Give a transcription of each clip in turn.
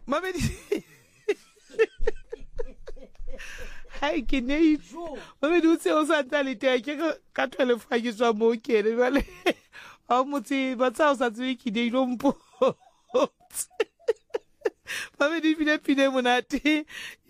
Mamedi hai ke nei mamedi o tse o sa ntla le teke ka 12 ga ke tswa mo kene jale a motse ba tsa o sa tswe ke nei lo mpo mamedi pine monate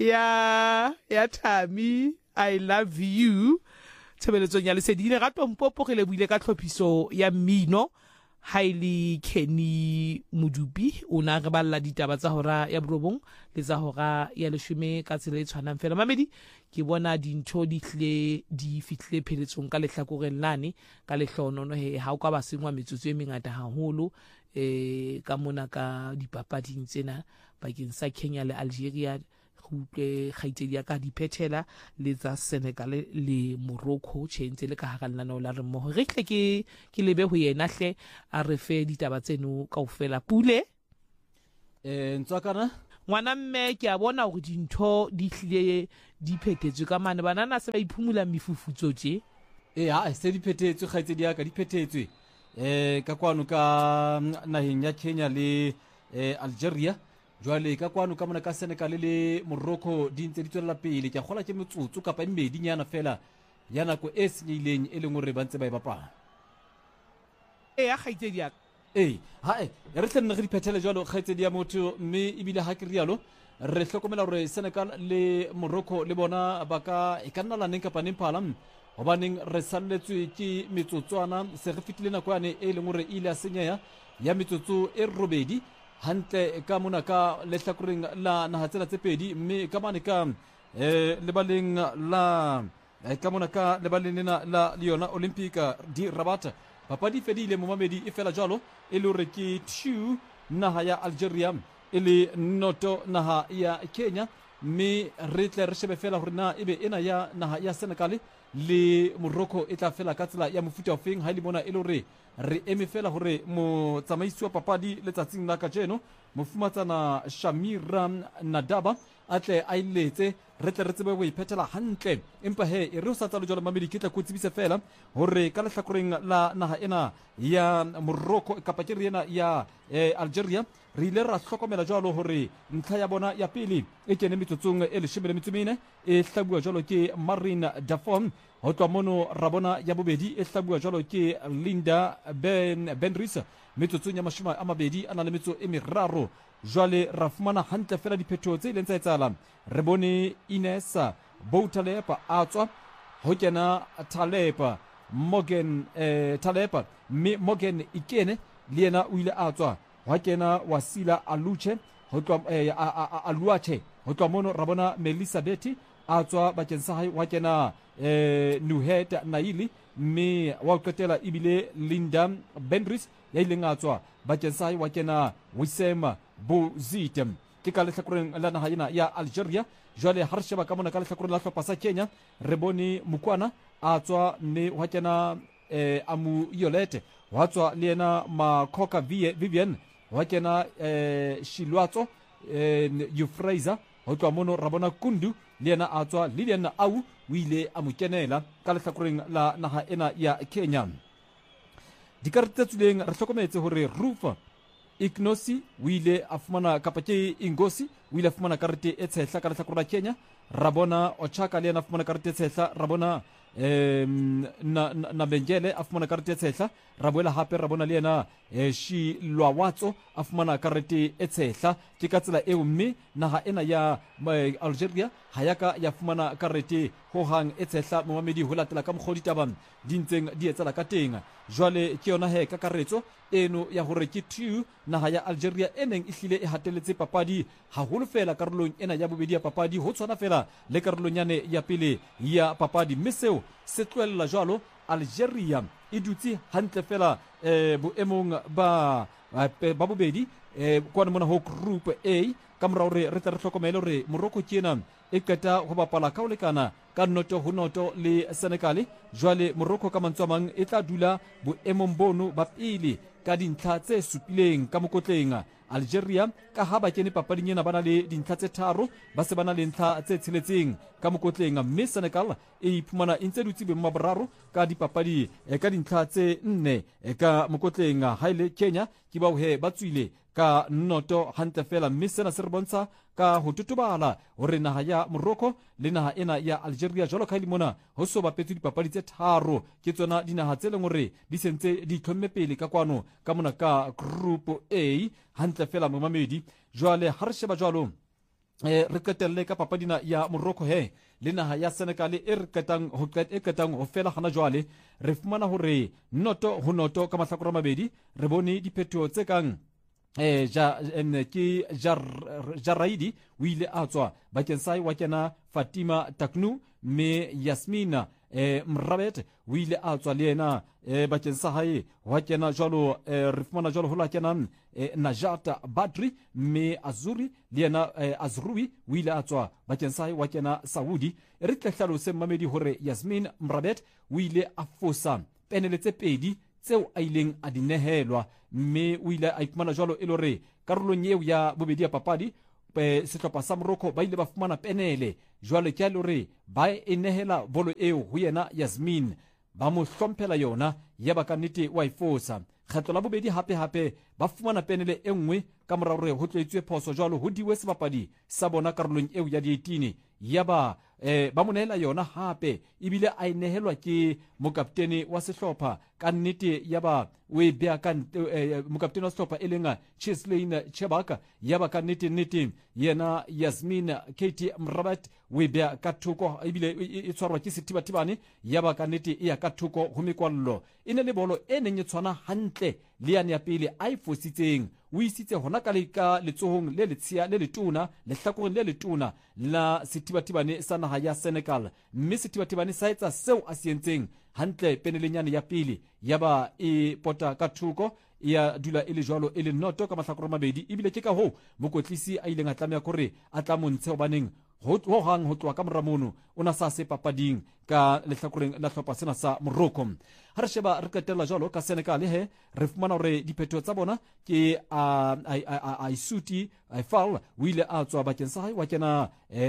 ya Thami I love you tshebeletsong ya Lesedile gape mpopo ge le buile ka tlhophiso ya mmino Haile Kenny Modupi o na re balla ditaba tsa hora ya borobong le tsa hora ya leshome ka tsela e tshwanang fela mamedi ke bona dintho di fihle pheletsong ka lehlakoreng lane ka lehlonono he ha o ka ba sengwa metsotso e mengata haholo ka mona ka dipapading tsena bakeng sa Kenya le Algeria go kgaitsedi ya ka diphethela le tsa Senegal le Morocco tshentse le ka hara lenaneo la re mmoho re tle ke lebe ho yena hle a re fe ditaba tseno kaofela pule ntswakana ngwana mme ke a bona hore dintho di hlile di phethetswe ka mane banana se ba iphumula mefufutso tje ha se di phethetswe kgaitsedi ya ka di phethetswe ka kwano ka naheng ya Kenya le Algeria jwale ka kwano ka mona ka Senegal le Morocco di ntse di tswela pele ke gola ke metsotso kapa mmedi nyana fela ya nako e senyileng e leng hore ba ntse ba e bapala ya kgaitsedi ya re tle nne re di phethele jwalo kgaitsedi ya motho mme ebile ha ke rialo re hlokomela hore Senegal le Morocco le bona ba ka e ka nna la neng kapa neng phala hobaneng re salletswe ke metsotswana se re fitile nako yane e leng hore ile a senyeha ya metsotso e robedi hantle ka mona ka lehlakoreng la naha tsena tse pedi mme ka mane ka lebaleng la ka mona ka lebaleng lena la Liona Olympic di Rabat papadi fedile mo mamedi e fela jalo e le hore ke 2 naha ya Algeria e le noto naha ya Kenya mme re tle re shebe fela hore na ebe ena ya naha ya Senegal le Morocco e tla fela ka tsela ya mofuta o feng ha ile mona e le hore re eme fela hore mo tsamaisi wa papadi letsatsing la kajeno mofumatsana Shamira Nadaba atle a iletse re tle re tsebe go iphethela hantle empa he e re o sa tsalo jalo mamedi ke tla go tsebise fela hore ka lehlakoreng la naha ena ya Morocco kapa ke rena ya Algeria re ile ra hlokomela jalo hore ntlha ya bona ya pele e kene metsotsong e 14 e hlabua jalo ke Marine Dafon ho tloa mono ra bona ya bobedi e hlabua jalo ke Linda Benris metsotsong ya mashima a mabedi ana le metso e meraro jwale ra fumana hantle fela diphetho tse ileng tsa etsala re bone Ines Boutalepa a tswa ho kena Talepa Morgan Talepa mme Morgan Ikene le yena o ile a tswa wa kena Wasila Aluche ho tloa Aluache ho tloa mono ra bona Melissa Betty a tswa bakeng sa hae wa kena Nuhet Naili mme wa qetela ibile Linda Benris ya ileng a tswa bakeng sa hae wa kena Wissem Bouzid ke ka lehlakoreng la naha ena ya Algeria jwale ha re sheba ka mona ka lehlakoreng la hlopha sa Kenya re bone Mukwana a tswa mme wa kena Amu Yolete wa tswa le yena Makoka Vivian wa kena Shilwatso Euphrasia ho tloa mono ra bona Kundu le yena a tswa Lilian Au o ile a mo kenela ka lehlakoreng la naha ena ya Kenya dikarete tsuleng re hlokometse hore Rufa Ignosi o ile a fumana kapa ke Ingosi o ile a fumana karete e tshehla ka lehlakore la Kenya ra bona Ochaka le yena a fumana karete e tshehla ra bona na Benjele a fumana karete e tshehla ra boela hape ra bona le yena Shilwawatso a fumana karete e tshehla ke ka tsela eo mme naha ena ya Algeria ha ya ka ya fumana karete ho hang e tshehla momamedi ho latela ka mokgwa ditaba di ntseng di etsala ka teng jwale ke yona he ka karetso eno ya hore ke 2 naha ya Algeria eneng ihlile e hateletse papadi haholo fela karolong ena ya bobedi ya papadi ho tshwana fela le karolong yane ya pele ya papadi mme seo se tloella jwalo Algeria e dutse hantle fela boemong ba bobedi kwa mona ho group A ka morao re tla re hlokomela hore Morocco ke ena e qeta ho bapala ka ho lekana ka noto ho noto le Senegal jwale Morocco ka mantswe a mang e tla dula boemong bono ba pele ka dintlha tse supileng ka mokotleng Algeria ka ha ba kene papading ena ba na le dintlha tse tharo ba se ba na le ntlha tse tsheletseng ka mokotleng, mme Senegal e iphumana e ntse dutse boemong ba boraro ka dipapadi ka dintlha tse 4 ka mokotleng, ha ile Kenya ke bao he ba tswile ka noto hantle fela, mme sena se re bontsha ka ho totobala hore naha ya Morocco le naha ena ya Algeria jwalo ka ile mona ho so bapetswe dipapadi tse tharo ke tsona dinaha tse leng hore di sentse di tlhomme pele ka kwano ka mona ka group A hantle fela momamedi. Jwale ha re sheba jwalo re qetelle ka papadina ya Morocco he le naha ya Senegal e re ketang ho fela hana jwale re fumana hore noto ho noto ka mahlakore a mabedi. Re bone diphetho tse kang Jaraidi o ile a tswa bakeng sa wa kena Fatima Taknou, mme Yasmina Mrabet o ile a tswa le yena bakeng sa hae wa kena jwalo re fumana jwalo ho la kenang Najat Badri, mme Azuri le yena Azrui o ile a tswa bakeng sa hae wa kena Saudi. Re tlehlalose mamedi hore Yasmin Mrabet o ile a fosa penele tse pedi tseo a ileng a dinehelwa, mme o ile a iphumana jwalo e le hore karolong eo ya bobedi ya papadi sehlopha sa Morocco ba ile ba fumana penele. Jwale ke a le hore ba e nehela bolo eo ho yena Yasmin, ba mo hlomphela yona ya ba ka nnete wa ifosa. Kgetlo la bobedi hape ba fumana penele e nngwe ka mora hore ho tletswe phoso jwalo ho diwe sebapadi sa bona karolong eo ya 18 ya ba mo nehela yona hape ebile a inehelwa ke mokaptene wa sehlopha ka nnete ya ba we bea ka mokaptene wa sehlopha e lenga Cheslane Chebaka ya ba ka nnete yena Yasmin Katie Mrabat we bea ka thoko ebile e tshwarwa ke setibatibane ya ba ka nnete e ya ka thoko ho mekwallo. E ne le bolo e neng e tshwana hantle le yane ya pele a ifositseng o isitse hona ka letsohong le letshia le letona lehlakoreng le letona la setibatibane sa naha ya Senegal, mme setibatibane sa etsa seo a se entseng hantle penelenyane ya pele ya ba e pota ka thoko ya dula e le jwalo e le noto ka mahlakore mabedi. Ebile ke ka ho mokotlisi a ileng a tlameha kore a tla montshe hobaneng ho hang ho tloa ka mora mono o na sa se papading ka lehlakoreng la hlopha sena sa Morocco. Ha re sheba re qetella jwalo ka Senegal he re fumana hore diphetho tsa bona ke Aisuti Fall o ile a tswa bakeng sa hae wa kena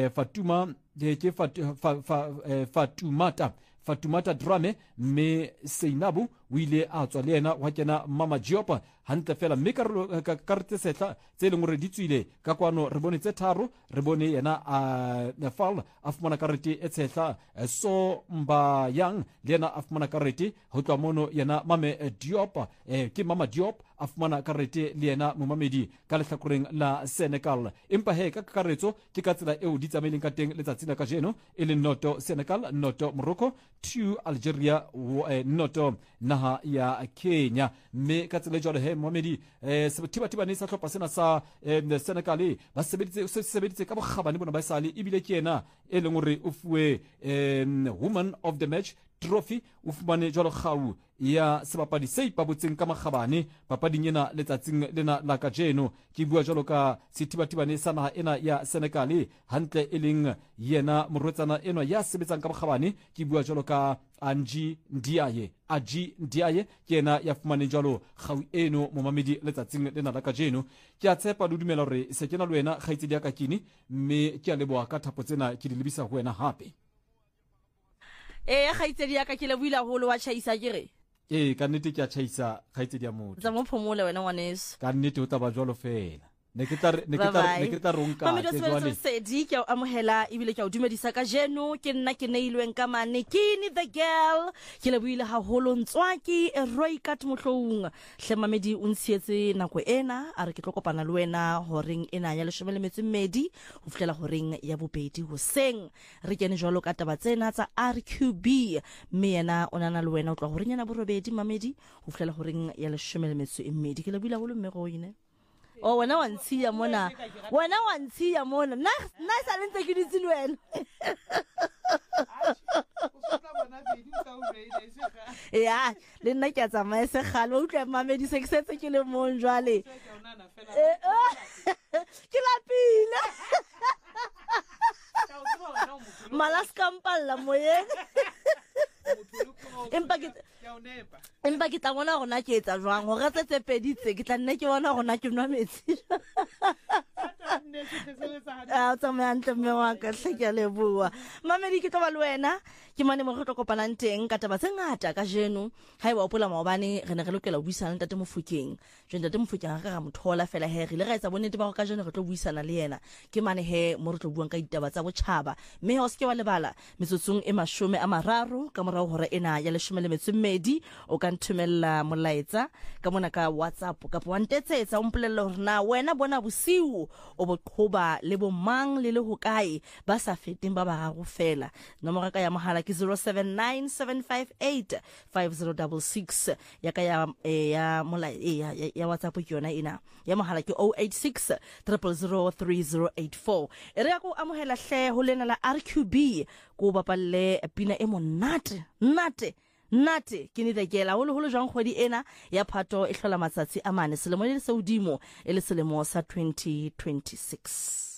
Fatumata Drame, mme Seinabu o ile a tswa le yena wa kena Mama Diop hantle fela, mme karete setla tse leng hore di tswile ka kwano re bone tse tharo. Re bone yena Fall a fumana karete e tshehla So Mbayang le yena a fumana karete ho tswa mono yena Mame Diop ke Mama Diop a fumana karete le yena momamedi ka lehlakoreng la Senegal. Empa he ka kakaretso ke ka tsela eo di tsamaileng ka teng letsatsi la kajeno e le noto Senegal noto Morocco 2 Algeria noto naha ya Kenya, mme ka tsela jwale he momamedi sebetibane sa hlopha sena sa Senegal ba sebeditse ka bokgabane bona ba sale ebile ke yena e leng hore o fuwe woman of the match trophy o fumane jwalo kgau ya sebapadi se ipabotseng ka makgabane papading ena letsatsing lena la kajeno. Ke bua jwalo ka setibatibane sa naha ena ya Senegal hantle e leng yena morwetsana ena ya sebetsang ka makgabane. Ke bua jwalo ka Aji Ndiaye ke yena ya fumaneng jwalo kgau eno momamedi letsatsing lena la kajeno. Ke a tshepa le dumela hore se kena le wena kgaitsedi ya ka kini, mme ke a leboha ka thapo tsena ke di lebisa ho wena hape. Kgaitsedi ya ka ke lebohile haholo wa tjhaisa ke re ka nnete ke a tjhaisa kgaitsedi ya motho tsa mo phomole wena ngwaneso ka nnete o taba jwalo fela ne ke tla ronka sedi ke a amohela ebile ke a o dumedisa ka jeno ke nna ke neilweng ka Manekini the girl ke lebohile haholo Ntswaki Roy Kat Mohlong hle mamedi o ntsietse nako ena a re ke tlo kopana le wena horeng ena ya 12 ho fihlela horeng ya bobedi hoseng re kene jwalo ka taba tsena tsa RQB, mme yena o nana le wena o tla horeng yana borobedi mamedi ho fihlela horeng ya 12 ke lebohile haholo mme go ine. Oh, wena wa ntshiya mona na sa le ntse ke ditse le wena ya le nna ke a tsamaya se gale o utlwa mamedi se ke setse ke le mong jwale ke lapile malaska mpalla moyeng empa ke empa ke tla bona gona ke etsa jwang go retsa tse peditse ke tla nne ke bona gona ke nwa metsi a tsamaya ntle mme wa ka hle ke a leboa mamedi ke tlo ba le wena ke mane mo re tlo kopanang teng ka taba tse ngata ka jeno ha e ba opola maobane re ne re lokela go buisana le Ntate Mofokeng jwe Ntate Mofokeng ga mothola fela he re le ga etsa bonnete ba go ka jeno re tlo buisana le yena ke mane he mo re tlo buang ka ditaba tsa botšhaba mme o se ke wa lebala metsotsong e 30 ka morao hore ena ya 12 o ka nthumella molaetsa ka mona ka WhatsApp ka po ntetsetsa o mpolella hore na wena bona bosiu o boqhoba le bo mang le hokae ba sa feteng ba ba gago fela nomoro ka ya mohala ke 0797585066 ya ka ya ya WhatsApp ke yona ina ya mohala ke 086 0003084 ere ya go amohela hle ho lena la RQB go bapalle pina e monate Nnate ke ni The Girl holo jang kgwedi ena ya Phato e hlola matsatsi a mane selemo le seudimo e le selemo sa 2026